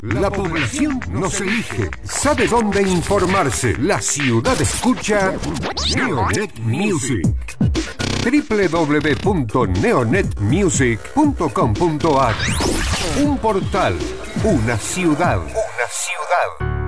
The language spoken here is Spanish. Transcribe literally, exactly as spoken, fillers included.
La población nos elige, sabe dónde informarse. La ciudad escucha Neonet Music. doble u doble u doble u punto neonet music punto com punto a r. Un portal, una ciudad. Una ciudad.